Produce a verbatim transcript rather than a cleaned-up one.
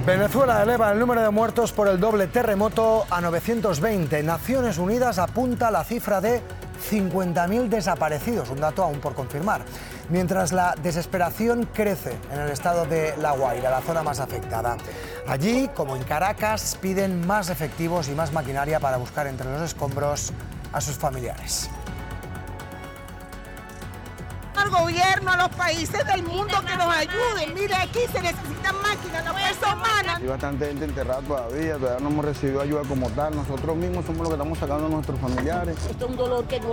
Venezuela eleva el número de muertos por el doble terremoto a novecientos veinte. Naciones Unidas apunta a la cifra de cincuenta mil desaparecidos, un dato aún por confirmar. Mientras la desesperación crece en el estado de La Guaira, la zona más afectada. Allí, como en Caracas, piden más efectivos y más maquinaria para buscar entre los escombros a sus familiares. Al gobierno, a los países del mundo que nos ayuden. Mire, aquí se necesitan máquinas, no fuerza humana. Hay bastante gente enterrada todavía, todavía no hemos recibido ayuda como tal. Nosotros mismos somos los que estamos sacando a nuestros familiares. Esto es un dolor que no